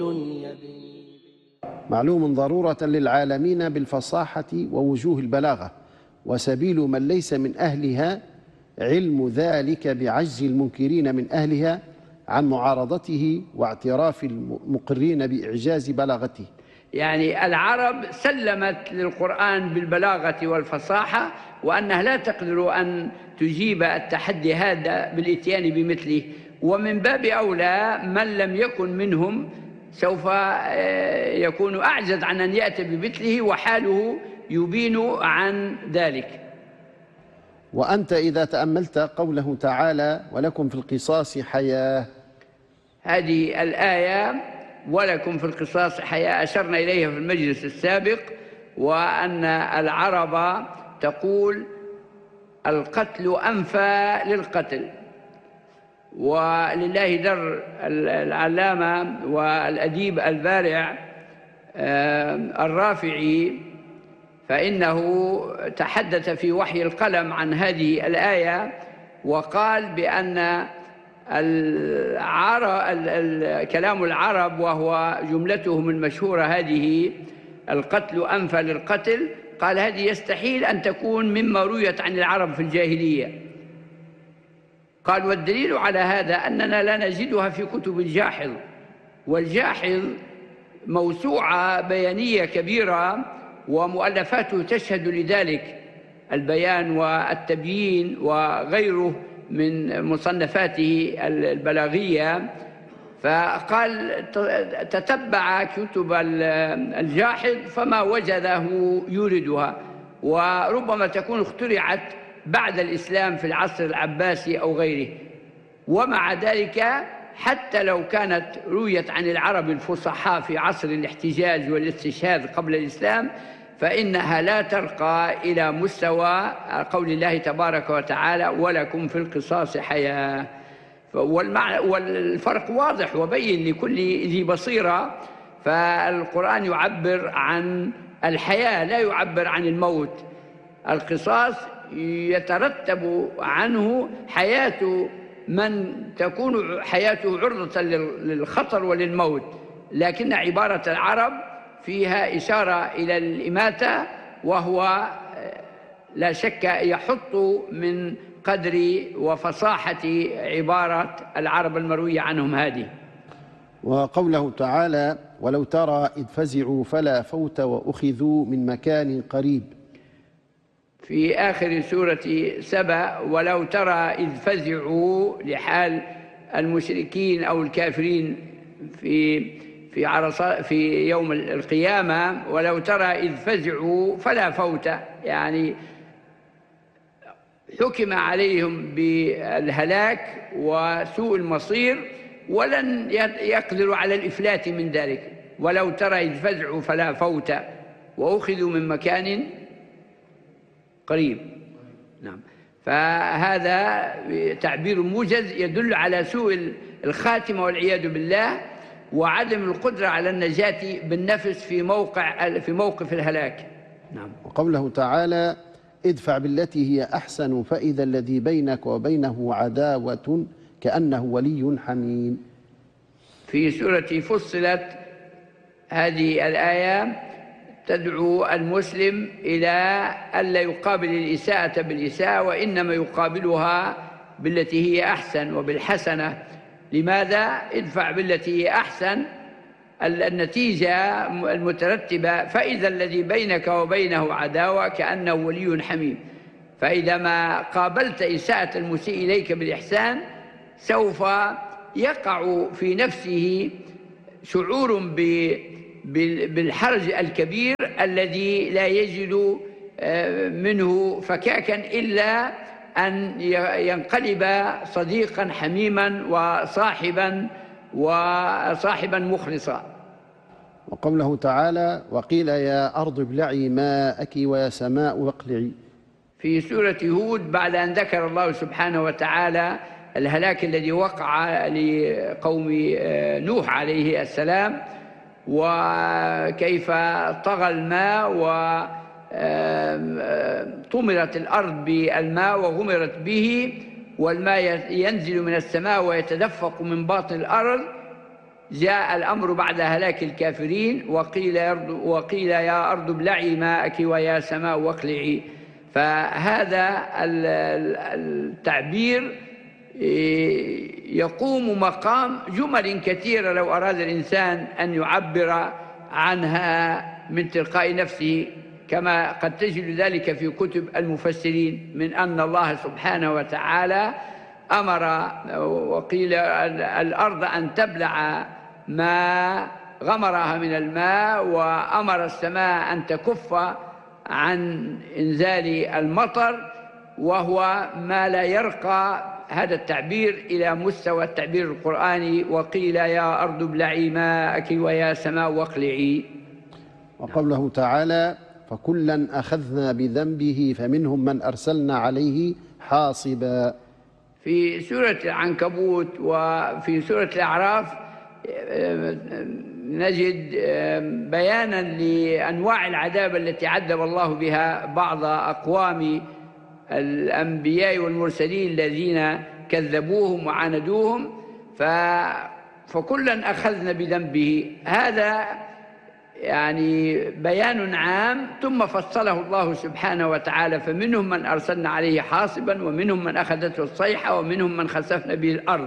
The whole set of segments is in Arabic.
معلوم ضرورة للعالمين بالفصاحة ووجوه البلاغة، وسبيل من ليس من أهلها علم ذلك بعجز المنكرين من أهلها عن معارضته واعتراف المقرين بإعجاز بلاغته. يعني العرب سلمت للقرآن بالبلاغة والفصاحة، وأنها لا تقدر أن تجيب التحدي هذا بالإتيان بمثله، ومن باب أولى من لم يكن منهم سوف يكون أعجز عن أن يأتي بمثله، وحاله يبين عن ذلك. وأنت إذا تأملت قوله تعالى ولكم في القصاص حياة، هذه الآية ولكم في القصاص حياة أشرنا إليها في المجلس السابق، وأن العرب تقول القتل أنفى للقتل. ولله در العلامة والأديب البارع الرافعي، فإنه تحدث في وحي القلم عن هذه الآية وقال بأن كلام العرب وهو جملتهم المشهورة هذه القتل أنفى للقتل، قال هذه يستحيل أن تكون مما رويت عن العرب في الجاهلية. قال والدليل على هذا أننا لا نجدها في كتب الجاحظ، والجاحظ موسوعة بيانية كبيرة ومؤلفاته تشهد لذلك، البيان والتبيين وغيره من مصنفاته البلاغية. فقال تتبع كتب الجاحظ فما وجده يوردها، وربما تكون اخترعت بعد الإسلام في العصر العباسي أو غيره. ومع ذلك حتى لو كانت رويت عن العرب الفصحاء في عصر الاحتجاج والاستشهاد قبل الإسلام، فإنها لا ترقى إلى مستوى قول الله تبارك وتعالى ولكم في القصاص حياة. والفرق واضح وبين لكل ذي بصيرة، فالقرآن يعبر عن الحياة لا يعبر عن الموت. القصاص يترتب عنه حياة من تكون حياته عرضة للخطر وللموت، لكن عبارة العرب فيها إشارة إلى الإماتة، وهو لا شك يحط من قدر وفصاحة عبارة العرب المروية عنهم هذه. وقوله تعالى ولو ترى إذ فزعوا فلا فوت وأخذوا من مكان قريب، في آخر سورة سبأ ولو ترى إذ فزعوا لحال المشركين أو الكافرين في يوم القيامة، ولو ترى إذ فزعوا فلا فوت، يعني حكم عليهم بالهلاك وسوء المصير ولن يقدروا على الإفلات من ذلك. ولو ترى إذ فزعوا فلا فوت وأخذوا من مكان قريب. نعم، فهذا تعبير موجز يدل على سوء الخاتمة والعياذ بالله، وعدم القدرة على النجاة بالنفس في موقف الهلاك. نعم. وقوله تعالى ادفع بالتي هي أحسن فإذا الذي بينك وبينه عداوة كأنه ولي حميم. في سورة فصلت هذه الآية تدعو المسلم إلى ألا يقابل الإساءة بالإساءة، وإنما يقابلها بالتي هي أحسن وبالحسنة. لماذا؟ ادفع بالتي هي أحسن، النتيجة المترتبة فإذا الذي بينك وبينه عداوة كأنه ولي حميم. فإذا ما قابلت إساءة المسيء إليك بالإحسان سوف يقع في نفسه شعور بالحرج الكبير الذي لا يجد منه فكاكا إلا أن ينقلب صديقا حميما وصاحبا مخلصا. وقوله تعالى وقيل يا أرض ابلعي ماءك ويا سماء اقلعي. في سورة هود بعد أن ذكر الله سبحانه وتعالى الهلاك الذي وقع لقوم نوح عليه السلام، وكيف طغى الماء وطمرت الأرض بالماء وغمرت به، والماء ينزل من السماء ويتدفق من باطن الأرض جاء الأمر بعد هلاك الكافرين، وقيل يا أرض ابلعي ماءك ويا سماء واقلعي. فهذا التعبير يقوم مقام جمل كثيرة لو أراد الإنسان أن يعبر عنها من تلقاء نفسه، كما قد تجد ذلك في كتب المفسرين، من أن الله سبحانه وتعالى أمر وقيل الأرض أن تبلع ما غمرها من الماء، وأمر السماء أن تكف عن إنزال المطر، وهو ما لا يرقى هذا التعبير إلى مستوى التعبير القرآني، وقيل يا أرض ابلعي ماءك ويا سماء واقلعي. وقوله تعالى فكلا أخذنا بذنبه فمنهم من أرسلنا عليه حاصبا. في سورة العنكبوت وفي سورة الأعراف نجد بيانا لأنواع العذاب التي عذب الله بها بعض أقوام الأنبياء والمرسلين الذين كذبوهم وعاندوهم. فكلا أخذنا بذنبه، هذا يعني بيان عام، ثم فصله الله سبحانه وتعالى فمنهم من أرسلنا عليه حاصبا ومنهم من أخذته الصيحة ومنهم من خسفنا به الأرض.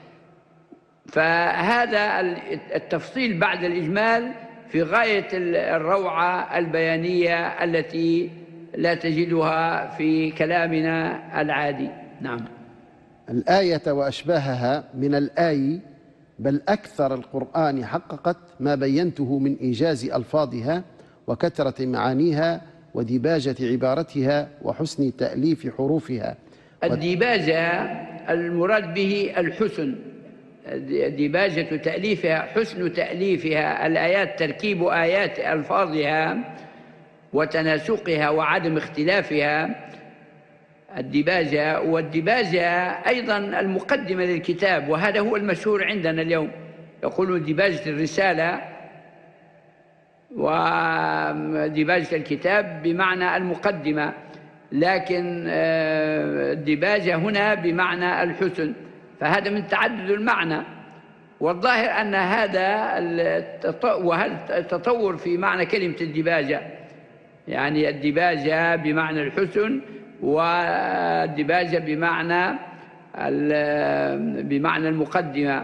فهذا التفصيل بعد الإجمال في غاية الروعة البيانية التي لا تجدها في كلامنا العادي. نعم. الآية وأشباهها من الآي، بل أكثر القرآن حققت ما بينته من إيجاز ألفاظها وكثرة معانيها وديباجة عبارتها وحسن تأليف حروفها. الديباجة المراد به الحسن، ديباجة تأليفها حسن تأليفها، الآيات تركيب آيات ألفاظها وتناسقها وعدم اختلافها، الديباجة. والديباجة أيضا المقدمة للكتاب، وهذا هو المشهور عندنا اليوم، يقولون ديباجة الرسالة وديباجة الكتاب بمعنى المقدمة، لكن الديباجة هنا بمعنى الحسن، فهذا من تعدد المعنى. والظاهر أن هذا التطور في معنى كلمة الديباجة، يعني الديباجة بمعنى الحسن والديباجة بمعنى المقدمة.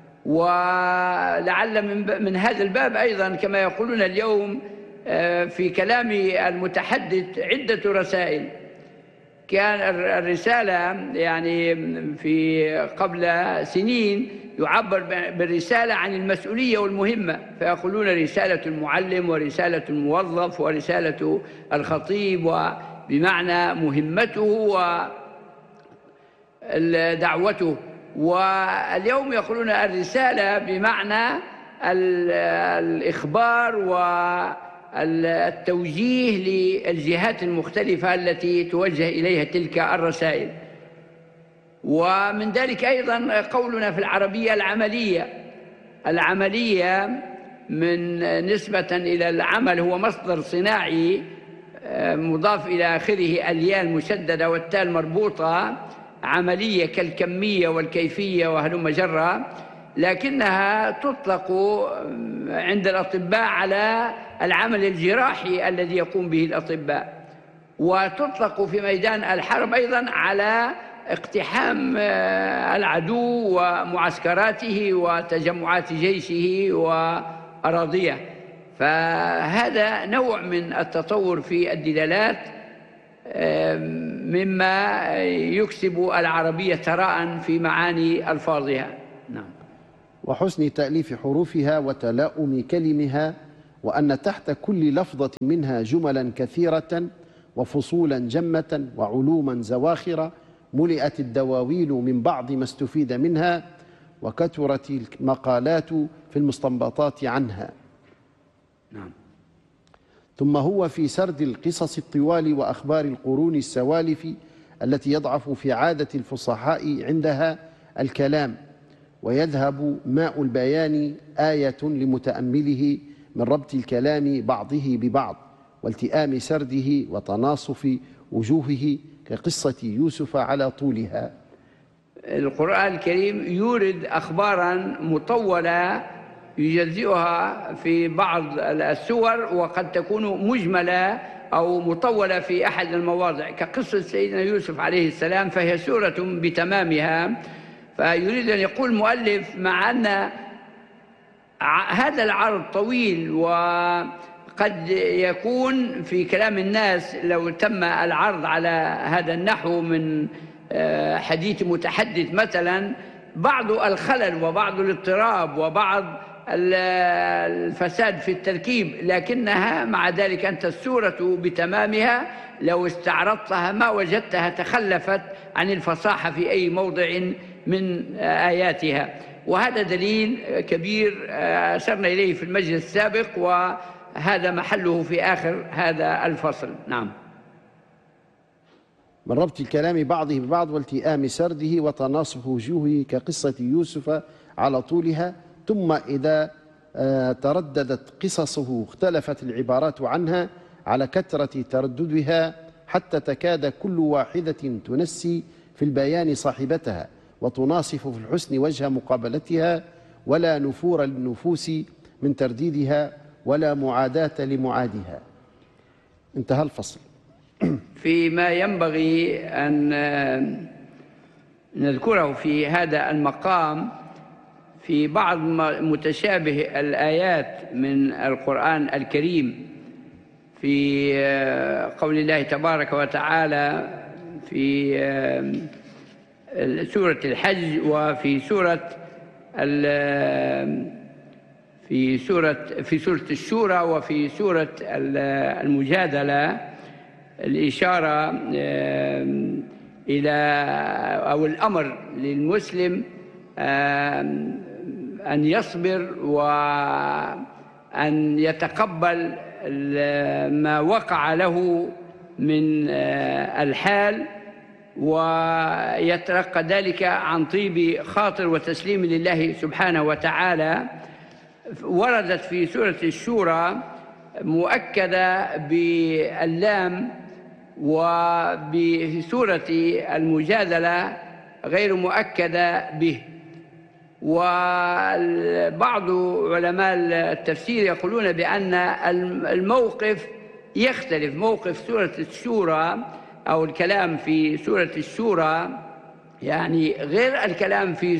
ولعل من هذا الباب أيضا كما يقولون اليوم في كلام المتحدث عدة رسائل. كان الرسالة يعني في قبل سنين يعبر بالرسالة عن المسؤولية والمهمة، فيقولون رسالة المعلم ورسالة الموظف ورسالة الخطيب، بمعنى مهمته ودعوته. واليوم يقولون الرسالة بمعنى الإخبار والتوجيه للجهات المختلفة التي توجه إليها تلك الرسائل. ومن ذلك أيضا قولنا في العربية العملية من نسبة إلى العمل، هو مصدر صناعي مضاف إلى آخره الياء المشددة والتاء المربوطة، عملية كالكمية والكيفية وهلم جرة، لكنها تطلق عند الأطباء على العمل الجراحي الذي يقوم به الأطباء، وتطلق في ميدان الحرب أيضا على اقتحام العدو ومعسكراته وتجمعات جيشه وأراضيه. فهذا نوع من التطور في الدلالات مما يكسب العربية ثراء في معاني ألفاظها. نعم. وحسن تأليف حروفها وتلاؤم كلمها، وأن تحت كل لفظة منها جملا كثيرة وفصولا جمة وعلوما زواخرة، ملئت الدواوين من بعض ما استفيد منها، وكثرت المقالات في المستنبطات عنها. نعم. ثم هو في سرد القصص الطوال وأخبار القرون السوالف التي يضعف في عادة الفصحاء عندها الكلام، ويذهب ماء البيان آية لمتأمله من ربط الكلام بعضه ببعض والتئام سرده وتناصف وجوهه كقصة يوسف على طولها. القرآن الكريم يورد أخبارا مطولة يجزئها في بعض السور، وقد تكون مجملة أو مطولة في أحد المواضع، كقصة سيدنا يوسف عليه السلام، فهي سورة بتمامها. فيريد أن يقول المؤلف مع أن هذا العرض طويل وقد يكون في كلام الناس لو تم العرض على هذا النحو من حديث متحدث مثلا بعض الخلل وبعض الاضطراب وبعض الفساد في التركيب، لكنها مع ذلك أنت السورة بتمامها لو استعرضتها ما وجدتها تخلفت عن الفصاحة في أي موضع من آياتها، وهذا دليل كبير أشرنا إليه في المجلس السابق، وهذا محله في آخر هذا الفصل. نعم. من ربط الكلام بعضه ببعض والتئام سرده وتناصف وجوهه كقصة يوسف على طولها، ثم إذا ترددت قصصه اختلفت العبارات عنها على كثرة ترددها حتى تكاد كل واحدة تنسي في البيان صاحبتها وتناصف في الحسن وجه مقابلتها، ولا نفور للنفوس من ترديدها ولا معاداة لمعادها. انتهى الفصل. فيما ينبغي أن نذكره في هذا المقام في بعض متشابه الآيات من القرآن الكريم، في قول الله تبارك وتعالى في سورة الحج، وفي في سورة الشورى، وفي سورة المجادلة، الإشارة إلى أو الأمر للمسلم أن يصبر وأن يتقبل ما وقع له من الحال، ويتلقى ذلك عن طيب خاطر وتسليم لله سبحانه وتعالى. وردت في سورة الشورى مؤكدة باللام، وفي سورة المجادلة غير مؤكدة به. وبعض علماء التفسير يقولون بأن الموقف يختلف، موقف سورة الشورى أو الكلام في سورة الشورى يعني غير الكلام في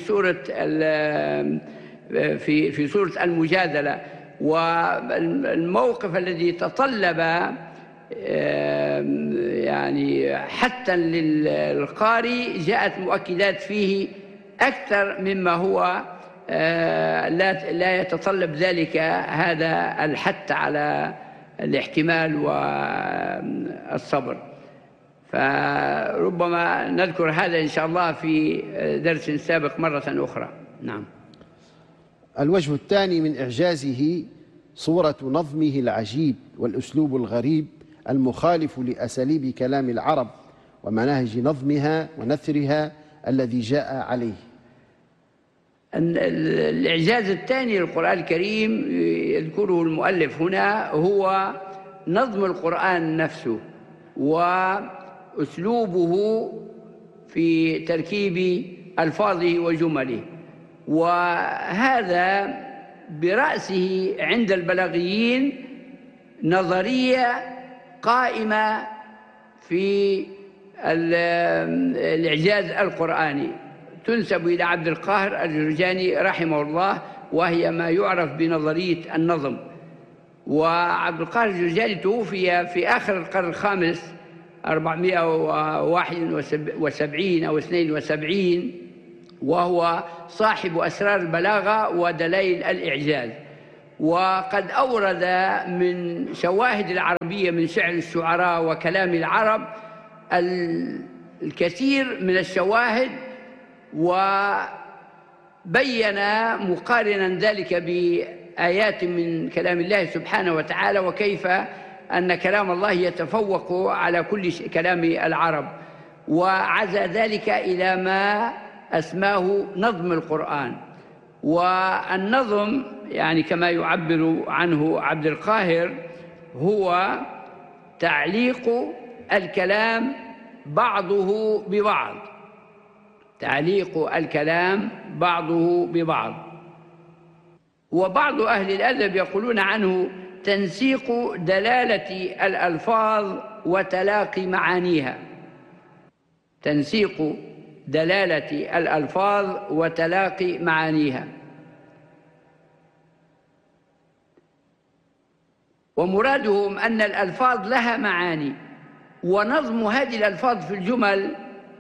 سورة المجادلة، والموقف الذي تطلب يعني حتى للقارئ جاءت مؤكدات فيه أكثر مما هو لا يتطلب ذلك هذا الحث على الاحتمال والصبر. فربما نذكر هذا إن شاء الله في درس سابق مرة أخرى. نعم. الوجه الثاني من إعجازه صورة نظمه العجيب والأسلوب الغريب المخالف لأساليب كلام العرب ومناهج نظمها ونثرها الذي جاء عليه. الإعجاز الثاني للقرآن الكريم يذكره المؤلف هنا هو نظم القرآن نفسه وأسلوبه في تركيب ألفاظه وجمله، وهذا برأسه عند البلاغيين نظرية قائمة في الإعجاز القرآني تنسب إلى عبد القاهر الجرجاني رحمه الله، وهي ما يعرف بنظرية النظم. وعبد القاهر الجرجاني توفي في آخر القرن الخامس 471 أو 72، وهو صاحب أسرار البلاغة ودلائل الإعجاز، وقد أورد من شواهد العربية من شعر الشعراء وكلام العرب الكثير من الشواهد، وبين مقارنا ذلك بآيات من كلام الله سبحانه وتعالى، وكيف أن كلام الله يتفوق على كل كلام العرب، وعزى ذلك إلى ما أسماه نظم القرآن. والنظم يعني كما يعبر عنه عبد القاهر هو تعليق الكلام بعضه ببعض، تعليق الكلام بعضه ببعض، وبعض أهل الأدب يقولون عنه تنسيق دلالة الألفاظ وتلاقي معانيها. تنسيق دلالة الألفاظ وتلاقي معانيها. ومرادهم أن الألفاظ لها معاني، ونظم هذه الألفاظ في الجمل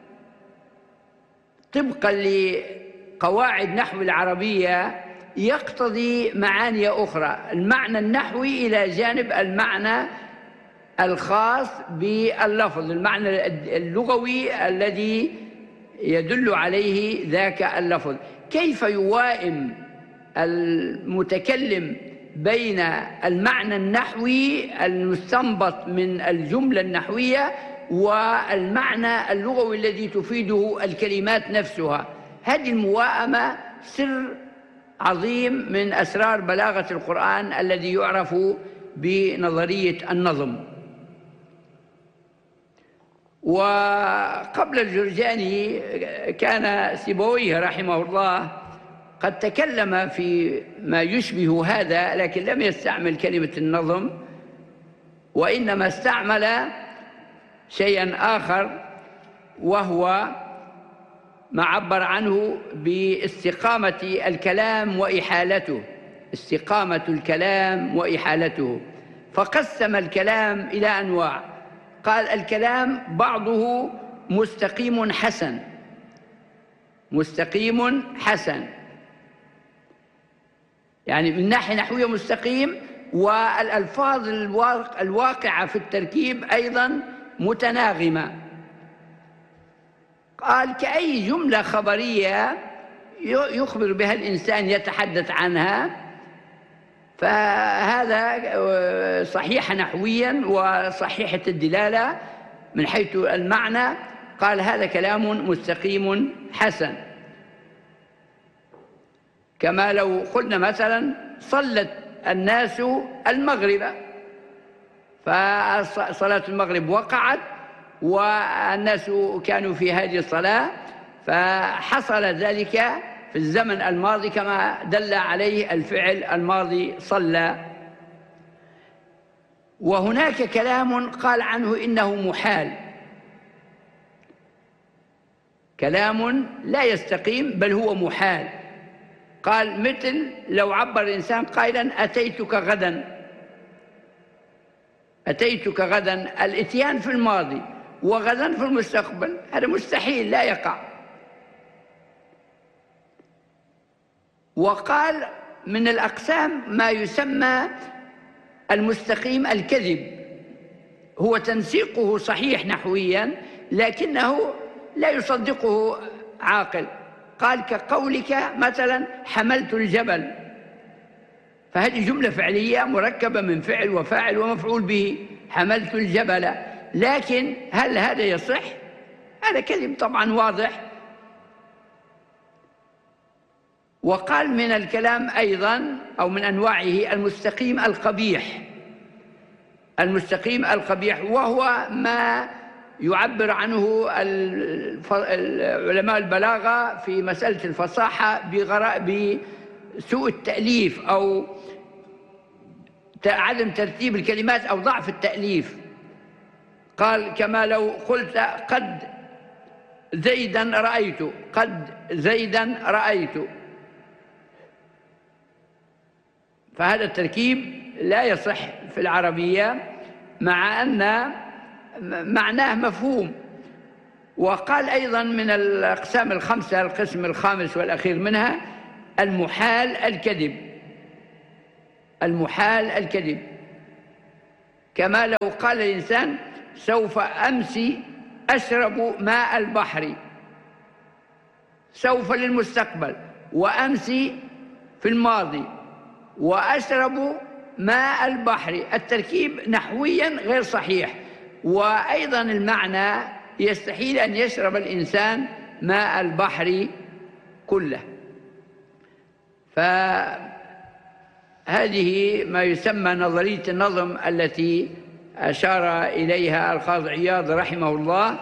طبقاً لقواعد نحو العربية يقتضي معاني أخرى، المعنى النحوي إلى جانب المعنى الخاص باللفظ، المعنى اللغوي الذي يدل عليه ذاك اللفظ. كيف يوائم المتكلم بين المعنى النحوي المستنبط من الجملة النحوية والمعنى اللغوي الذي تفيده الكلمات نفسها؟ هذه الموائمة سر عظيم من أسرار بلاغة القرآن الذي يعرف بنظرية النظم. وقبل الجرجاني كان سيبويه رحمه الله قد تكلم في ما يشبه هذا، لكن لم يستعمل كلمة النظم، وإنما استعمل شيئا آخر، وهو ما عبر عنه باستقامة الكلام وإحالته. استقامة الكلام وإحالته. فقسم الكلام إلى أنواع. قال الكلام بعضه مستقيم حسن. مستقيم حسن يعني من ناحية نحوية مستقيم، والألفاظ الواقعة في التركيب أيضا متناغمة. قال كأي جملة خبرية يخبر بها الإنسان يتحدث عنها، فهذا صحيح نحويا وصحيحة الدلالة من حيث المعنى. قال هذا كلام مستقيم حسن. كما لو قلنا مثلا صلت الناس المغرب، فصلاة المغرب وقعت والناس كانوا في هذه الصلاة، فحصل ذلك في الزمن الماضي كما دل عليه الفعل الماضي صلى. وهناك كلام قال عنه إنه محال، كلام لا يستقيم بل هو محال. قال مثل لو عبر الإنسان قائلا أتيتك غدا. أتيتك غدا، الإتيان في الماضي وغدا في المستقبل، هذا مستحيل لا يقع. وقال من الأقسام ما يسمى المستقيم الكذب، هو تنسيقه صحيح نحويا لكنه لا يصدقه عاقل. قال كقولك مثلا حملت الجبل، فهذه جملة فعلية مركبة من فعل وفاعل ومفعول به، حملت الجبل، لكن هل هذا يصح؟ هذا كذب طبعا واضح. وقال من الكلام أيضا أو من أنواعه المستقيم القبيح. المستقيم القبيح وهو ما يعبر عنه علماء البلاغة في مسألة الفصاحة بسوء التأليف أو عدم ترتيب الكلمات أو ضعف التأليف. قال كما لو قلت قد زيدا رأيت، قد زيدا رأيت، فهذا التركيب لا يصح في العربية مع أن معناه مفهوم. وقال أيضا من الأقسام الخمسة القسم الخامس والأخير منها المحال الكذب. المحال الكذب كما لو قال الإنسان سوف أمسي أشرب ماء البحر، سوف للمستقبل وأمسي في الماضي وأشرب ماء البحر، التركيب نحويا غير صحيح، وأيضا المعنى يستحيل أن يشرب الإنسان ماء البحر كله. فهذه ما يسمى نظرية النظم التي أشار إليها القاضي عياض رحمه الله،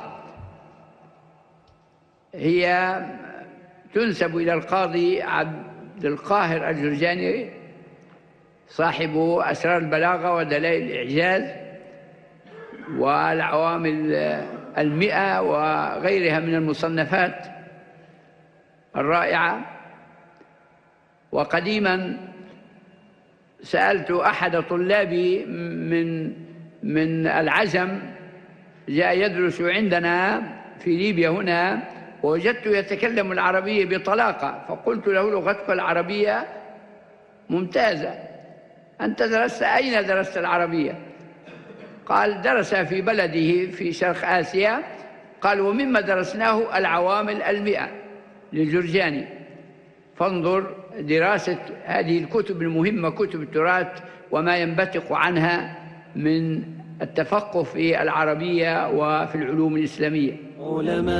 هي تنسب إلى القاضي عبد القاهر الجرجاني صاحب أسرار البلاغة ودلائل الإعجاز والعوامل 100 وغيرها من المصنفات الرائعة. وقديما سألت أحد طلابي من العجم، جاء يدرس عندنا في ليبيا هنا، ووجدته يتكلم العربية بطلاقة، فقلت له: لغتك العربية ممتازة، أنت أين درست العربية؟ قال: درس في بلده في شرق آسيا. قال: ومما درسناه العوامل 100 للجرجاني. فانظر دراسة هذه الكتب المهمة، كتب التراث وما ينبثق عنها من التفقه في العربية وفي العلوم الإسلامية.